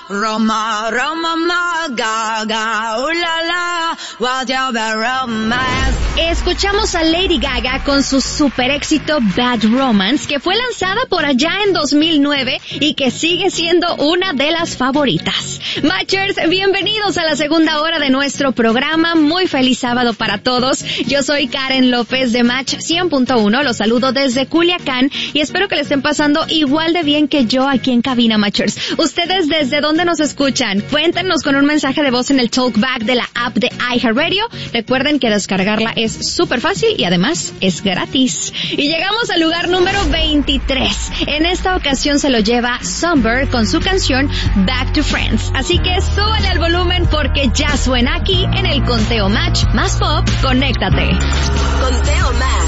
Roma, Roma, ma, Gaga, la, whatever romance. Escuchamos a Lady Gaga con su super éxito Bad Romance, que fue lanzada por allá en 2009 y que sigue siendo una de las favoritas. Matchers, bienvenidos a la segunda hora de nuestro programa. Muy feliz sábado para todos. Yo soy Karen López de Match 100.1. Los saludo desde Culiacán y espero que le estén pasando igual de bien que yo aquí en cabina, Matchers. ¿Ustedes desde dónde nos escuchan? Cuéntenos con un mensaje de voz en el talkback de la app de iHeartRadio. Recuerden que descargarla es súper fácil y además es gratis. Y llegamos al lugar número 23. En esta ocasión se lo lleva Sunbird con su canción Back to Friends. Así que súbale al volumen porque ya suena aquí en el Conteo Match más pop. Conéctate. Conteo Match.